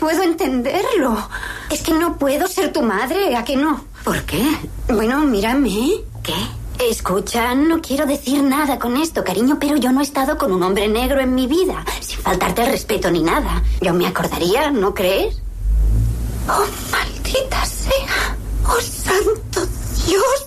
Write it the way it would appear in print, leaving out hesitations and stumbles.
puedo entenderlo. Es que no puedo ser tu madre, ¿a que no? ¿Por qué? Bueno, mírame. ¿Qué? Escucha, no quiero decir nada con esto, cariño, pero yo no he estado con un hombre negro en mi vida, sin faltarte el respeto ni nada. Yo me acordaría, ¿no crees? Oh, maldita sea. Oh, santo Dios.